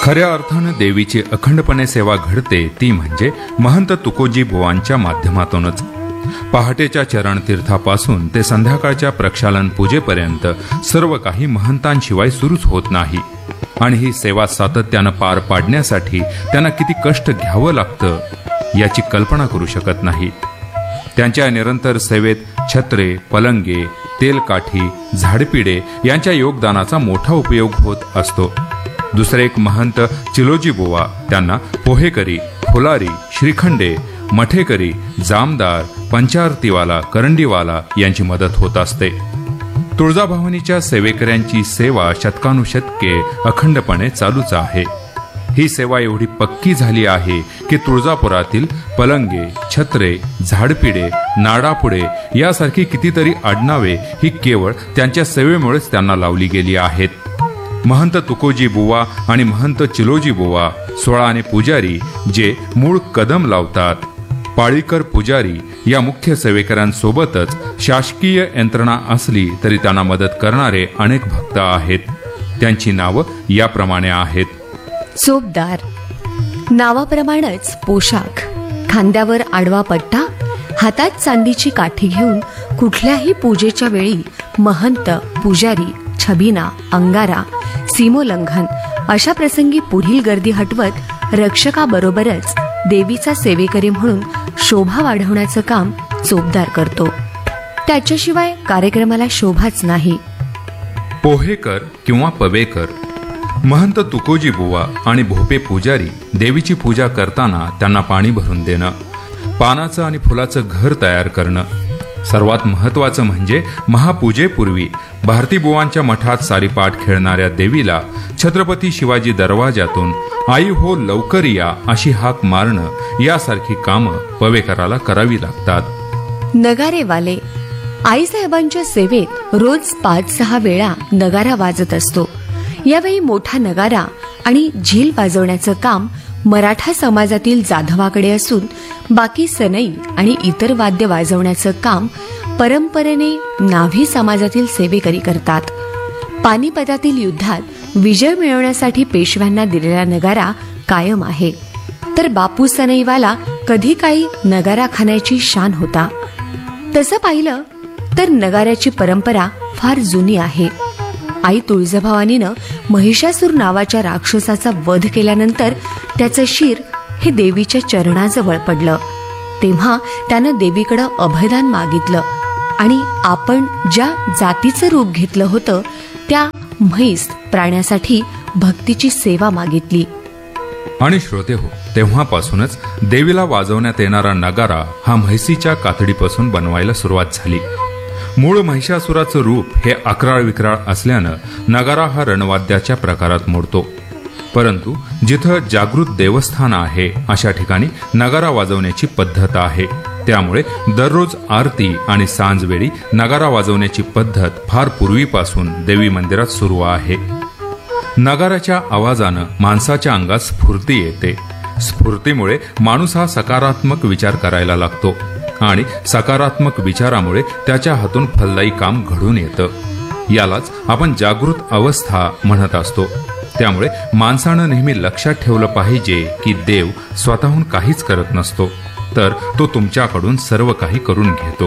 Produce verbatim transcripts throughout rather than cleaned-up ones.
खऱ्या अर्थानं देवीची अखंडपणे सेवा घडते ती म्हणजे महंत तुकोजी बुवांच्या माध्यमातूनच. पहाटेच्या चरणतीर्थापासून ते संध्याकाळच्या प्रक्षालन पूजेपर्यंत सर्व काही महंतांशिवाय सुरूच होत नाही. आणि ही सेवा सातत्यानं पार पाडण्यासाठी त्यांना किती कष्ट घ्यावं लागतं याची कल्पना करू शकत नाही. त्यांच्या निरंतर सेवेत छत्रे, पलंगे, तेलकाठी, झाडपिडे यांच्या योगदानाचा मोठा उपयोग होत असतो. दुसरे एक महंत चिलोजी बुवा, त्यांना पोहेकरी, फुलारी, श्रीखंडे, मठेकरी, जामदार, पंचारतीवाला, करंडीवाला यांची मदत होत असते. तुळजाभवानीच्या सेवेकऱ्यांची सेवा शतकानुशतके अखंडपणे चालूच आहे. ही सेवा एवढी पक्की झाली आहे की तुळजापुरातील पलंगे, छत्रे, झाडपिडे, नाडापुडे यासारखी कितीतरी आडनावे ही केवळ त्यांच्या सेवेमुळेच त्यांना लावली गेली आहेत. महंत तुकोजी बुवा आणि महंत चिलोजी बुवा सोळा आणि पुजारी जे मूळ कदम लावतात, पाळीकर पुजारी या मुख्य सेवेकऱ्यांसोबतच शासकीय यंत्रणा असली तरी त्यांना मदत करणारे अनेक भक्त आहेत. त्यांची नावं याप्रमाणे आहेत. चोपदार, नावाप्रमाणेच पोशाख, खांद्यावर आडवा पट्टा, हातात चांदीची काठी घेऊन कुठल्याही पूजेच्या वेळी महंत, पुजारी, छबिना, अंगारा, सीमोल्लंघन अशा प्रसंगी पुढील गर्दी हटवत रक्षकाबरोबरच देवीचा सेवेकरी म्हणून शोभा वाढवण्याचं काम चोपदार करतो. त्याच्याशिवाय कार्यक्रमाला शोभाच नाही. पोहेकर किंवा पवेकर, महंत तुकोजी बुवा आणि भोपे पुजारी देवीची पूजा करताना त्यांना पाणी भरून देणं, पानाचं आणि फुलाचं घर तयार करणं. सर्वात महत्वाचं म्हणजे महापूजेपूर्वी भारती बुवांच्या मठात सारीपाठ खेळणाऱ्या देवीला छत्रपती शिवाजी दरवाजातून आई हो लवकर या अशी हाक मारणं यासारखी कामं पवेकराला करावी लागतात. नगारेवाले, आईसाहेबांच्या सेवेत रोज पाच सहा वेळा नगारा वाजत असतो. यावेळी मोठा नगारा आणि झील वाजवण्याचं काम मराठा समाजातील जाधवाकडे असून बाकी सनई आणि इतर वाद्य वाजवण्याचं काम परंपरेने नाव्ही समाजातील सेवेकरी करतात. पानिपतातील युद्धात विजय मिळवण्यासाठी पेशव्यांना दिलेला नगारा कायम आहे, तर बापू सनईवाला कधी काही नगारा खाण्याची शान होता. तसं पाहिलं तर नगाऱ्याची परंपरा फार जुनी आहे. आई तुळजाभवानीनं महिषासूर नावाच्या राक्षसाचा वध केल्यानंतर त्याचं शिर हे देवीच्या चरणाजवळ पडलं. तेव्हा त्यानं देवीकडं अभयदान मागितलं आणि आपण ज्या जातीचं रूप घेतलं होतं त्या म्हैस प्राण्यासाठी भक्तीची सेवा मागितली. आणि श्रोते हो, तेव्हापासूनच देवीला वाजवण्यात येणारा नगारा हा म्हैसीच्या कातडीपासून बनवायला सुरुवात झाली. मूळ महिषासुराचं रूप हे अकराळ विक्राळ असल्यानं नगारा हा रणवाद्याच्या प्रकारात मोडतो. परंतु जिथं जागृत देवस्थान आहे अशा ठिकाणी नगारा वाजवण्याची पद्धत आहे. त्यामुळे दररोज आरती आणि सांजवेळी नगारा वाजवण्याची पद्धत फार पूर्वीपासून देवी मंदिरात सुरू आहे. नगाराच्या आवाजानं माणसाच्या अंगात स्फूर्ती येते. स्फूर्तीमुळे माणूस हा सकारात्मक विचार करायला लागतो आणि सकारात्मक विचारामुळे त्याच्या हातून फलदायी काम घडून येतं. यालाच आपण जागृत अवस्था म्हणत असतो. त्यामुळे माणसानं नेहमी लक्षात ठेवलं पाहिजे की देव स्वतःहून काहीच करत नसतो, तर तो तुमच्याकडून सर्व काही करून घेतो.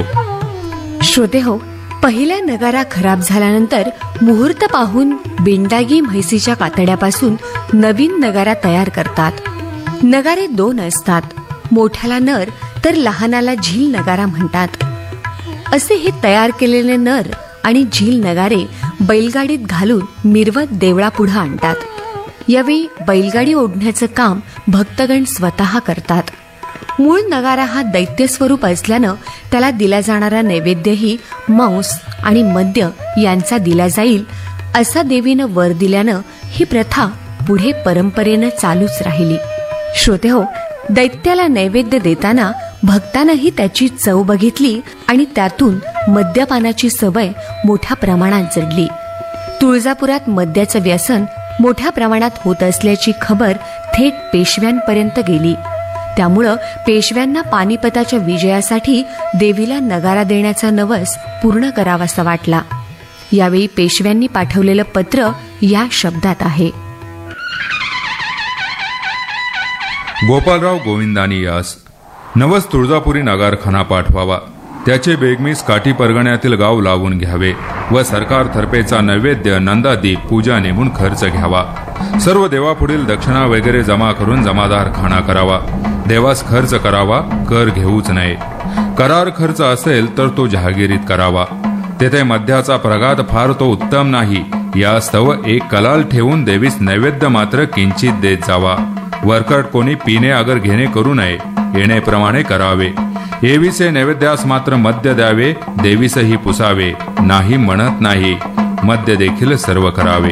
श्रोते हो, पहिला नगारा खराब झाल्यानंतर मुहूर्त पाहून बिंडागी म्हैसीच्या कातड्यापासून नवीन नगारा तयार करतात. नगारे दोन असतात, मोठ्याला नर तर लहानाला झील नगारा म्हणतात. असे हे तयार केलेले नर आणि झील नगारे बैलगाडीत घालून मिरवत देवळापुढं आणतात. यावेळी बैलगाडी ओढण्याचं काम भक्तगण स्वतः करतात. मूळ नगारा हा दैत्य स्वरूप असल्यानं त्याला दिला जाणारा नैवेद्यही मांस आणि मद्य यांचा दिला जाईल असा देवीनं वर दिल्यानं ही प्रथा पुढे परंपरेनं चालूच राहिली. श्रोते हो, दैत्याला नैवेद्य देताना भक्तांनाही त्याची चव बघितली आणि त्यातून मद्यपानाची सवय मोठ्या प्रमाणात जडली. तुळजापुरात मद्याचं व्यसन मोठ्या प्रमाणात होत असल्याची खबर थेट पेशव्यांपर्यंत गेली. त्यामुळं पेशव्यांना पानिपताच्या विजयासाठी देवीला नगारा देण्याचा नवस पूर्ण करावासा वाटला. यावेळी पेशव्यांनी पाठवलेलं पत्र या शब्दात आहे. गोपालराव गोविंदानी यास नवस तुळजापुरी नगारखाना पाठवावा, त्याचे बेगमीस काठी परगण्यातील गाव लावून घ्यावे व सरकारतर्फेचा नैवेद्य नंदादीप पूजा नेमून खर्च घ्यावा. सर्व देवापुढील दक्षिणा वगैरे जमा करून जमादार खाना करावा. देवास खर्च करावा, कर घेऊच नये. करार खर्च असेल तर तो जहागिरीत करावा. तेथे मद्याचा प्रघात फार तो उत्तम नाही, यास्तव एक कलाल ठेवून देवीस नैवेद्य मात्र किंचित देत जावा. वरकट कोणी पिणे अगर घेणे करू नये, येणेप्रमाणे करावे. येवीचे नैवेद्यास मात्र मद्य द्यावे, देवीसही पुसावे, नाही म्हणत नाही, मद्य देखील सर्व करावे.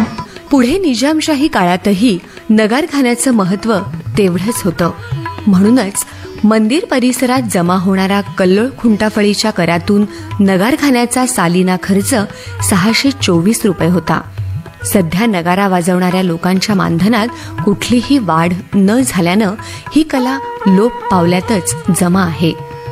पुढे निजामशाही काळातही नगारखान्याचं महत्व तेवढंच होतं. म्हणूनच मंदिर परिसरात जमा होणारा कल्लोळ खुंटाफळीच्या करातून नगारखान्याचा सालिना खर्च सहाशे चोवीस रुपये होता. सध्या नगारा वाजवणाऱ्या लोकांच्या मानधनात कुठलीही वाढ न झाल्यानं ही कला लोप पावल्यातच जमा आहे.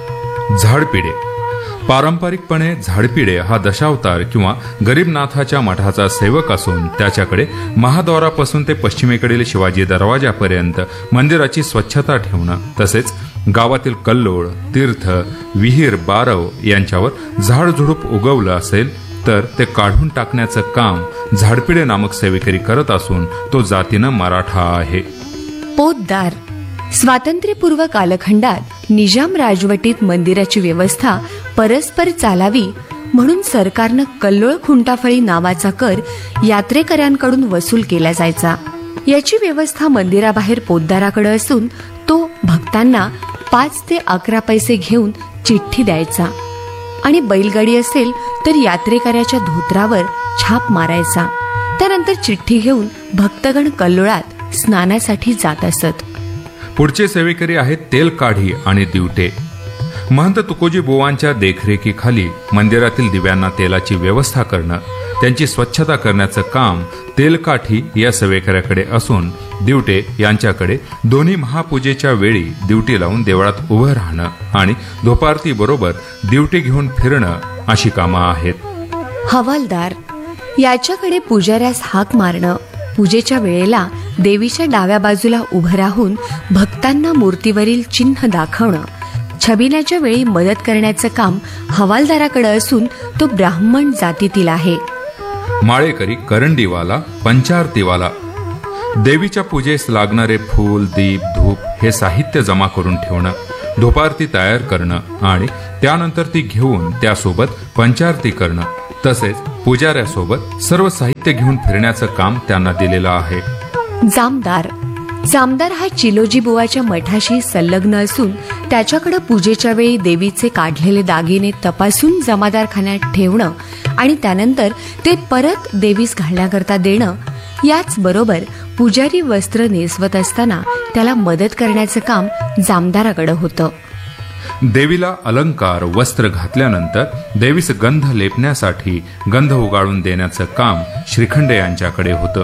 झाडपिडे. पारंपरिकपणे झाडपिडे हा दशावतार किंवा गरीबनाथाच्या मठाचा सेवक असून त्याच्याकडे महाद्वारापासून ते पश्चिमेकडील शिवाजी दरवाजापर्यंत मंदिराची स्वच्छता ठेवणं तसेच गावातील कल्लोळ, तीर्थ, विहीर, बारव यांच्यावर झाडझुडूप उगवलं असेल तर ते काढून टाकण्याचं काम झाडपिडे नामक सेवेकरी करत असून तो जातीनं मराठा आहे. पोतदार. स्वातंत्र्यपूर्व कालखंडात निजाम राजवटीत मंदिराची व्यवस्था परस्पर चालावी म्हणून सरकारनं कल्लोळ खुंटाफळी नावाचा कर यात्रेकऱ्यांकडून वसूल केला जायचा. याची व्यवस्था मंदिराबाहेर पोतदाराकडे असून तो भक्तांना पाच ते अकरा पैसे घेऊन चिठ्ठी द्यायचा आणि बैलगाडी असेल तर यात्रेकऱ्याच्या धोत्रावर छाप मारायचा. त्यानंतर चिठ्ठी घेऊन भक्तगण कल्लोळात स्नानासाठी जात असत. पुढचे सेवेकरी आहेत तेलकाढी आणि दिवटे. महंत तुकोजी बुवांच्या देखरेखीखाली मंदिरातील दिव्यांना तेलाची व्यवस्था करणं, त्यांची स्वच्छता करण्याचं काम तेलकाठी या सेवेकऱ्याकडे असून दिवटे यांच्याकडे दोन्ही महापूजेच्या वेळी दिवटी लावून देवळात उभं राहणं आणि धोपारती बरोबर दिवटी घेऊन फिरणं अशी कामं आहेत. हवालदार. याच्याकडे पुजाऱ्यास हाक मारणं, पूजेच्या वेळेला देवीच्या डाव्या बाजूला उभं राहून भक्तांना मूर्तीवरील चिन्ह दाखवणं, छबिन्याच्या वेळी मदत करण्याचं काम हवालदाराकडे असून तो ब्राह्मण जातीतील आहे. माळेकरी करंडीवाला, पंचारतीवाला. देवीच्या पूजेस लागणारे फूल, दीप, धूप हे साहित्य जमा करून ठेवणं, धोपारती तयार करणं आणि त्यानंतर ती घेऊन त्यासोबत पंचारती करणं तसेच पुजाऱ्यासोबत सर्व साहित्य घेऊन फिरण्याचं काम त्यांना दिलेलं आहे. जामदार. जामदार हा चिलोजी बुवाच्या मठाशी संलग्न असून त्याच्याकडे पूजेच्या वेळी देवीचे काढलेले दागिने तपासून जमादारखान्यात ठेवणं आणि त्यानंतर ते परत देवीस घालण्याकरता देणं, याच बरोबर पुजारी वस्त्र नेसवत असताना त्याला मदत करण्याचं काम जामदाराकडे होतं. देवीला अलंकार वस्त्र घातल्यानंतर देवीस गंध लेपण्यासाठी गंध उगाळून देण्याचं काम श्रीखंडे यांच्याकडे होतं.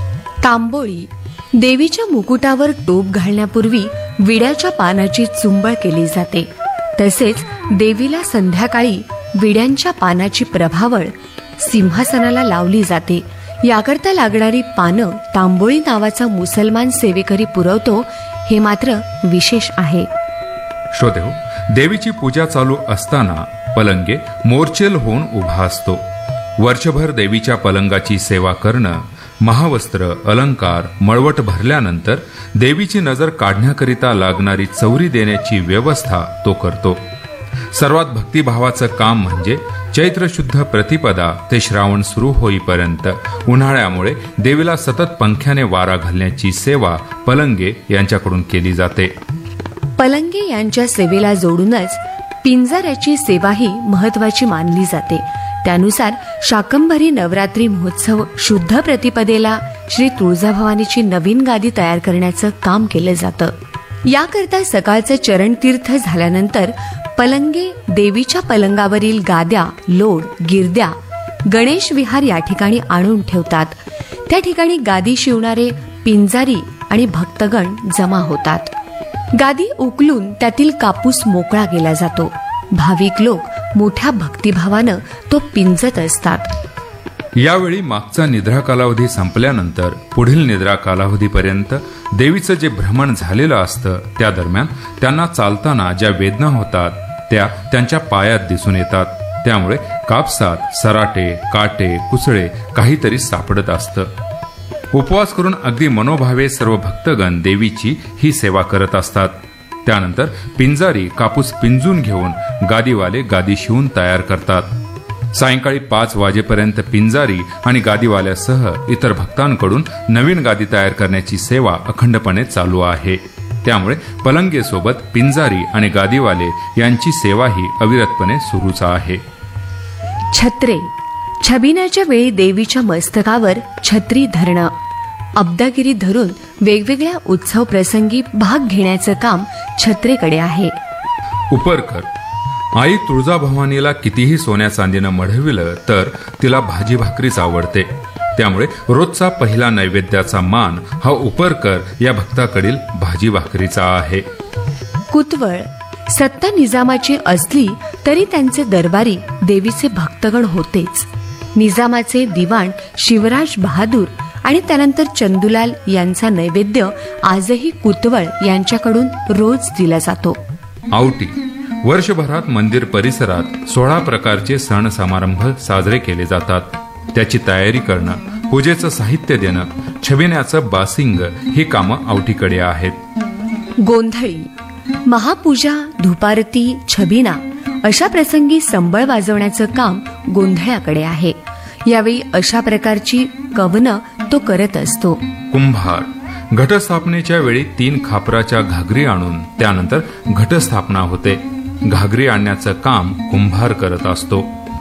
तांबोळी. देवीच्या मुकुटावर टोप घालण्यापूर्वी विड्याच्या पानाची चुंबळ केली जाते. तसेच देवीला संध्याकाळी विड्यांच्या पानाची प्रभावळ सिंहासनाला लावली जाते. याकरता लागणारी पानं तांबोळी नावाचा मुसलमान सेवेकरी पुरवतो, हे मात्र विशेष आहे. श्रोतेहो, देवीची पूजा चालू असताना पलंगे मोर्चेल होऊन उभा असतो. वर्षभर देवीच्या पलंगाची सेवा करणं, महावस्त्र, अलंकार, मळवट भरल्यानंतर देवीची नजर काढण्याकरिता लागणारी चौरी देण्याची व्यवस्था तो करतो. सर्वात भक्तिभावाचं काम म्हणजे चैत्र शुद्ध प्रतिपदा ते श्रावण सुरू होईपर्यंत उन्हाळ्यामुळे देवीला सतत पंख्याने वारा घालण्याची सेवा पलंगे यांच्याकडून केली जाते. पलंगे यांच्या सेवेला जोडूनच पिंजाऱ्याची सेवाही महत्वाची मानली जाते. त्यानुसार शाकंभरी नवरात्री महोत्सव शुद्ध प्रतिपदेला श्री तुळजाभवानीची नवीन गादी तयार करण्याचं काम केलं जातं. याकरता सकाळचं चरणतीर्थ झाल्यानंतर पलंगे देवीच्या पलंगावरील गाद्या, लोड, गिरद्या गणेश विहार या ठिकाणी आणून ठेवतात. त्या ठिकाणी गादी शिवणारे पिंजारी आणि भक्तगण जमा होतात. गादी उकलून त्यातील कापूस मोकळा केला जातो. भाविक लोक मोठ्या भक्तिभावानं तो पिंजत असतात. यावेळी मागचा निद्रा कालावधी संपल्यानंतर पुढील निद्रा कालावधीपर्यंत देवीचं जे भ्रमण झालेलं असतं त्या दरम्यान त्यांना चालताना ज्या वेदना होतात त्या त्यांच्या पायात दिसून येतात. त्यामुळे कापसात सराटे, काटे, कुसळे काहीतरी सापडत असतं. उपवास करून अगदी मनोभावे सर्व भक्तगण देवीची ही सेवा करत असतात. त्यानंतर पिंजारी कापूस पिंजून घेऊन गादीवाले गादी शिवून तयार करतात. सायंकाळी पाच वाजेपर्यंत पिंजारी आणि गादीवाल्यासह इतर भक्तांकडून नवीन गादी तयार करण्याची सेवा अखंडपणे चालू आहे. त्यामुळे पलंगेसोबत पिंजारी आणि गादीवाले यांची सेवाही अविरतपणे सुरूच आहे. छत्रे. छबिनाच्या वेळी देवीच्या मस्तकावर छत्री धरणं, अब्दागिरी धरून वेगवेगळ्या उत्सव प्रसंगी भाग घेण्याचं काम छत्रेकडे आहे. उपरकर. आई तुळजाभवानीला कितीही सोन्या चांदीनं मढविलं तर तिला भाजी भाकरीच आवडते. त्यामुळे रोजचा पहिला नैवेद्याचा मान हा उपरकर या भक्ताकडील भाजी भाकरीचा आहे. कुतवळ. सत्ता निजामाची असली तरी त्यांचे दरबारी देवीचे भक्तगण होतेच. निजामाचे दिवाण शिवराज बहादूर आणि त्यानंतर चंदूलाल यांचा नैवेद्य आजही कुतवळ यांच्याकडून रोज दिला जातो. आवटी. वर्षभरात मंदिर परिसरात सोळा प्रकारचे सण समारंभ साजरे केले जातात. त्याची तयारी करणं, पूजेचं साहित्य देणं, छबिन्याचं बासिंग ही कामं आवटीकडे आहेत. गोंधळी. महापूजा, धुपारती, छबिना अशा प्रसंगी संबळ वाजवण्याचं काम गोंधळ्याकडे आहे. यावेळी अशा प्रकारची कवनं तो करत असतो. कुंभार. घटस्थापनेच्या वेळी तीन खापराच्या घागरी आणून त्यानंतर घटस्थापना होते. घागरी आणण्याचं काम कुंभार करत असतो.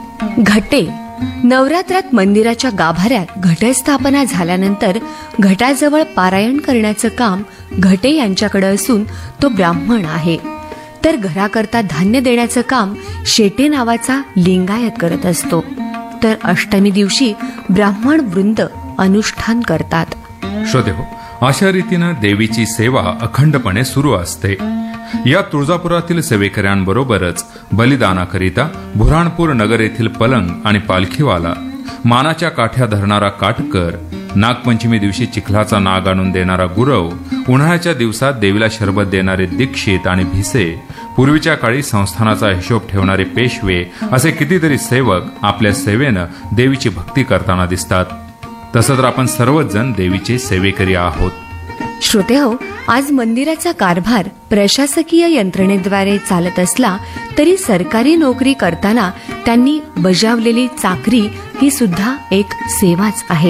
घटे. नवरात्रात मंदिराच्या गाभाऱ्यात घटस्थापना झाल्यानंतर घटाजवळ पारायण करण्याचं काम घटे यांच्याकडे असून तो ब्राह्मण आहे. तर घराकरता धान्य देण्याचं काम शेटे नावाचा लिंगायत करत असतो. तर अष्टमी दिवशी ब्राह्मण वृंद अनुष्ठान करतात. श्रोतेहो, अशा रीतीनं देवीची सेवा अखंडपणे सुरू असते. या तुळजापुरातील सेवेकऱ्यांबरोबरच बलिदानाकरिता बुऱ्हाणपूर नगर येथील पलंग आणि पालखीवाला, मानाच्या काठ्या धरणारा काटकर, नागपंचमी दिवशी चिखलाचा नाग आणून देणारा गुरव, उन्हाळ्याच्या दिवसात देवीला शरबत देणारे दीक्षित आणि भिसे, पूर्वीच्या काळी संस्थानाचा हिशोब ठेवणारे पेशवे असे कितीतरी सेवक आपल्या सेवेनं देवीची भक्ती करताना दिसतात. तसं तर आपण सर्वच जण देवीचे सेवेकरी आहोत. श्रोतेहो, आज मंदिराचा कारभार प्रशासकीय यंत्रणेद्वारे चालत असला तरी सरकारी नोकरी करताना त्यांनी बजावलेली चाकरी ही सुद्धा एक सेवाच आहे.